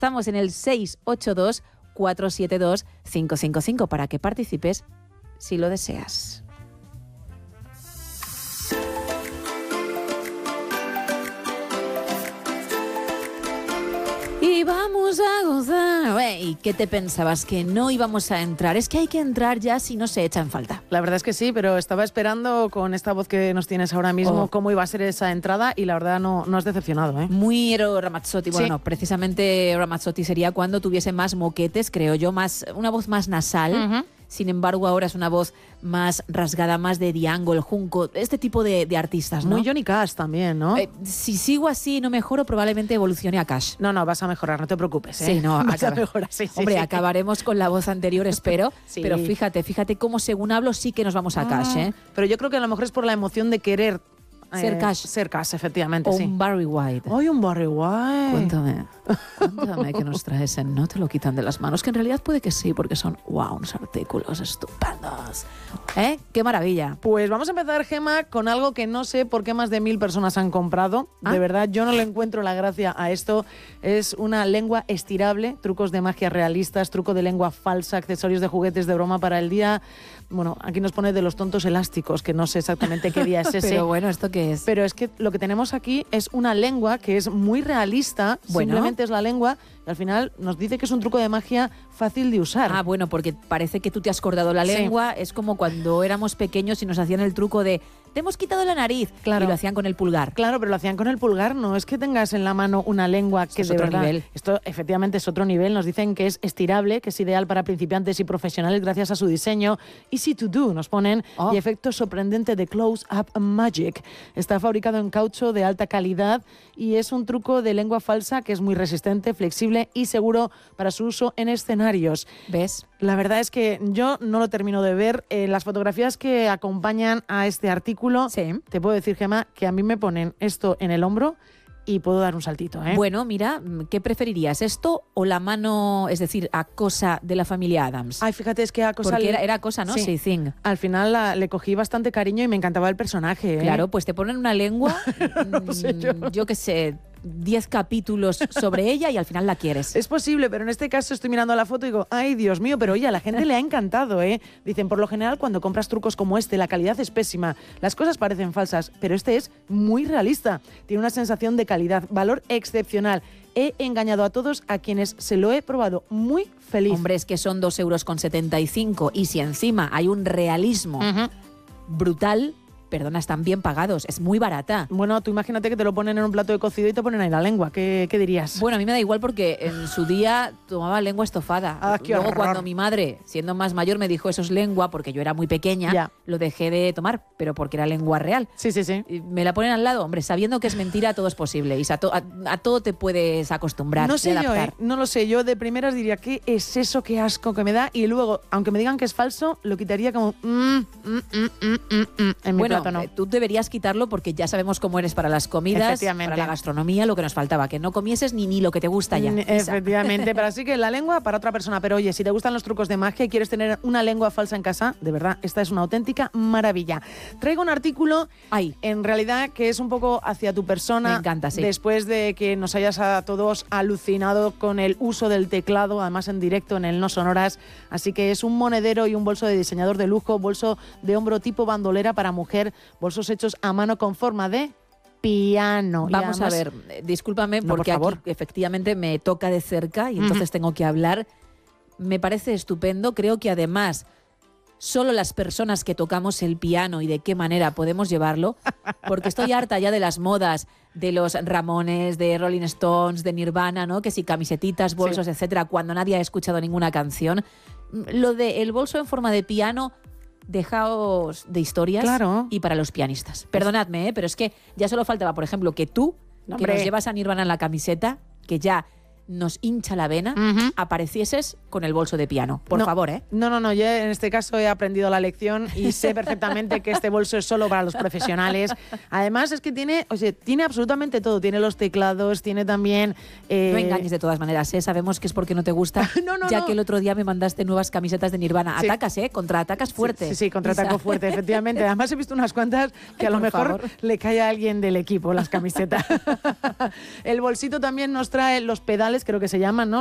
Estamos en el 682-472-555 para que participes si lo deseas. Y vamos a gozar. ¿Y qué te pensabas? ¿Que no íbamos a entrar? Es que hay que entrar ya si no se echa en falta. La verdad es que sí, pero estaba esperando con esta voz que nos tienes ahora mismo cómo iba a ser esa entrada y la verdad no has decepcionado, ¿eh? Muy Eero Ramazzotti. Bueno, Sí. no, precisamente Ramazzotti sería cuando tuviese más moquetes, creo yo, una voz más nasal. Uh-huh. Sin embargo, ahora es una voz más rasgada, más de Diango, el Junco, este tipo de artistas, ¿no? Muy Johnny Cash también, ¿no? Si sigo así y no mejoro, probablemente evolucione a Cash. No, vas a mejorar, no te preocupes, ¿eh? Sí, no, vas a mejorar, sí. Hombre, acabaremos con la voz anterior, espero. Sí. Pero fíjate cómo según hablo sí que nos vamos a Cash, ¿eh? Pero yo creo que a lo mejor es por la emoción de querer Ser Cash. Ser Cash, efectivamente, O sí. un Barry White. ¡Ay, un Barry White! Cuéntame que nos traes en No te lo quitan de las manos, que en realidad puede que sí, porque son, unos artículos estupendos. ¿Eh? ¡Qué maravilla! Pues vamos a empezar, Gemma, con algo que no sé por qué más de 1000 personas han comprado. De verdad, yo no le encuentro la gracia a esto. Es una lengua estirable, trucos de magia realistas, truco de lengua falsa, accesorios de juguetes de broma para el día. Bueno, aquí nos pone de los tontos elásticos, que no sé exactamente qué día es ese. Pero bueno, ¿esto qué es? Pero es que lo que tenemos aquí es una lengua que es muy realista. Bueno. Simplemente es la lengua y al final nos dice que es un truco de magia fácil de usar. Ah, bueno, porque parece que tú te has acordado la lengua. Sí. Es como cuando éramos pequeños y nos hacían el truco de te hemos quitado la nariz. Claro. Y lo hacían con el pulgar. Claro, pero lo hacían con el pulgar. No es que tengas en la mano una lengua que Esto es de otro verdad... nivel. Esto efectivamente es otro nivel. Nos dicen que es estirable, que es ideal para principiantes y profesionales gracias a su diseño. Easy to do, nos ponen. Y efecto sorprendente de close-up magic. Está fabricado en caucho de alta calidad y es un truco de lengua falsa que es muy resistente, flexible y seguro para su uso en escenarios. ¿Ves? La verdad es que yo no lo termino de ver. Las fotografías que acompañan a este artículo, sí. Te puedo decir, Gemma, que a mí me ponen esto en el hombro y puedo dar un saltito, ¿eh? Bueno, mira, ¿qué preferirías? ¿Esto o la mano, es decir, Acosa de la familia Addams? Ay, fíjate, es que Acosa... Porque era Acosa, ¿no? Sí. Thing. Al final le cogí bastante cariño y me encantaba el personaje, ¿eh? Claro, pues te ponen una lengua, no sé yo qué sé, 10 capítulos sobre ella y al final la quieres. Es posible, pero en este caso estoy mirando la foto y digo, ay, Dios mío, pero oye, a la gente le ha encantado, ¿eh? Dicen, por lo general, cuando compras trucos como este, la calidad es pésima, las cosas parecen falsas, pero este es muy realista. Tiene una sensación de calidad, valor excepcional. He engañado a todos a quienes se lo he probado. Muy feliz. Hombre, es que son 2,75 € y si encima hay un realismo brutal... Perdona, están bien pagados, es muy barata. Bueno, tú imagínate que te lo ponen en un plato de cocido y te ponen ahí la lengua. ¿Qué dirías? Bueno, a mí me da igual porque en su día tomaba lengua estofada. Qué Luego horror. cuando mi madre, siendo más mayor, me dijo eso es lengua, porque yo era muy pequeña, ya. Lo dejé de tomar, pero porque era lengua real. Sí. Y me la ponen al lado, hombre, sabiendo que es mentira, todo es posible. Y a todo te puedes acostumbrar. No sé yo, adaptar. no lo sé. Yo de primeras diría, ¿qué es eso? Qué asco que me da. Y luego, aunque me digan que es falso, lo quitaría como... en mi plato no. Tú deberías quitarlo porque ya sabemos cómo eres para las comidas, para la gastronomía, lo que nos faltaba, que no comieses ni lo que te gusta ya. Efectivamente, pero así que la lengua para otra persona. Pero oye, si te gustan los trucos de magia y quieres tener una lengua falsa en casa, de verdad, esta es una auténtica maravilla. Traigo un artículo, en realidad, que es un poco hacia tu persona. Me encanta, sí. Después de que nos hayas a todos alucinado con el uso del teclado, además en directo en el No Sonoras. Así que es un monedero y un bolso de diseñador de lujo, bolso de hombro tipo bandolera para mujer, bolsos hechos a mano con forma de piano. Vamos a ver, discúlpame porque aquí efectivamente me toca de cerca y entonces tengo que hablar. Me parece estupendo, creo que además solo las personas que tocamos el piano y de qué manera podemos llevarlo, porque estoy harta ya de las modas de los Ramones, de Rolling Stones, de Nirvana, ¿no? Que si camisetitas, bolsos, etcétera, cuando nadie ha escuchado ninguna canción. Lo del bolso en forma de piano... Dejaos de historias y para los pianistas. Perdonadme, pero es que ya solo faltaba, por ejemplo, que tú, que nos llevas a Nirvana en la camiseta, que ya nos hincha la vena, aparecieses con el bolso de piano. Por favor, ¿eh? No, yo en este caso he aprendido la lección y sé perfectamente que este bolso es solo para los profesionales. Además es que tiene absolutamente todo. Tiene los teclados, tiene también... No engañes de todas maneras, ¿eh? Sabemos que es porque no te gusta, que el otro día me mandaste nuevas camisetas de Nirvana. Atacas, ¿eh? Contraatacas fuerte. Sí, contraataco fuerte, efectivamente. Además he visto unas cuantas que a lo mejor le cae a alguien del equipo las camisetas. El bolsito también nos trae los pedales creo que se llaman, ¿no?